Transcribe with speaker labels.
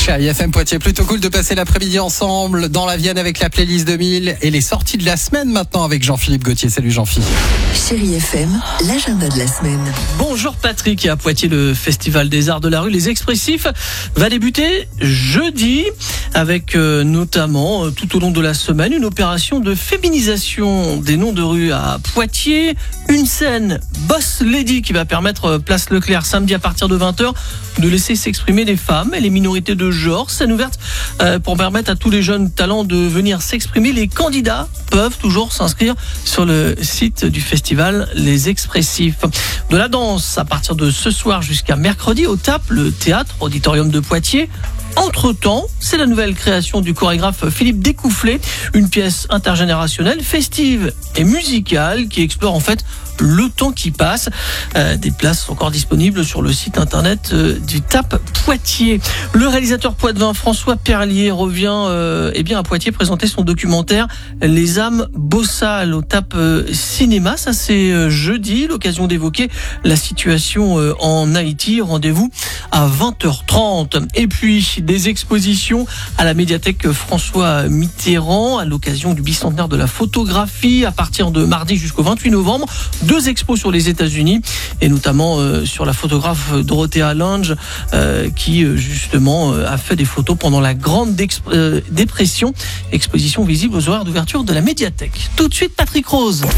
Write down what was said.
Speaker 1: Chérie FM Poitiers, plutôt cool de passer l'après-midi ensemble dans la Vienne avec la playlist 2000 et les sorties de la semaine maintenant avec Jean-Philippe Gauthier. Salut Jean-Philippe.
Speaker 2: Chérie FM, l'agenda de la semaine.
Speaker 3: Bonjour Patrick, et à Poitiers, le Festival des Arts de la Rue, les Expressifs, va débuter jeudi avec notamment tout au long de la semaine une opération de féminisation des noms de rue à Poitiers, une scène Boss Lady qui va permettre place Leclerc samedi à partir de 20h de laisser s'exprimer les femmes et les minorités de genre, scène ouverte pour permettre à tous les jeunes talents de venir s'exprimer. Les candidats peuvent toujours s'inscrire sur le site du festival Les Expressifs. De la danse à partir de ce soir jusqu'à mercredi au TAP, le théâtre auditorium de Poitiers. Entre-temps, c'est la nouvelle création du chorégraphe Philippe Découfflé, une pièce intergénérationnelle, festive et musicale qui explore en fait le temps qui passe. Des places sont encore disponibles sur le site internet du TAP Poitiers. Le réalisateur poitevin François Perlier revient à Poitiers présenter son documentaire Les âmes bossales au TAP Cinéma. Ça c'est jeudi, l'occasion d'évoquer la situation en Haïti. Rendez-vous à 20h30. Et puis des expositions à la médiathèque François Mitterrand à l'occasion du bicentenaire de la photographie à partir de mardi jusqu'au 28 novembre. 2 expos sur les États-Unis et notamment sur la photographe Dorothea Lange qui justement a fait des photos pendant la Grande Dépression. Exposition visible aux horaires d'ouverture de la médiathèque. Tout de suite, Patrick Rose.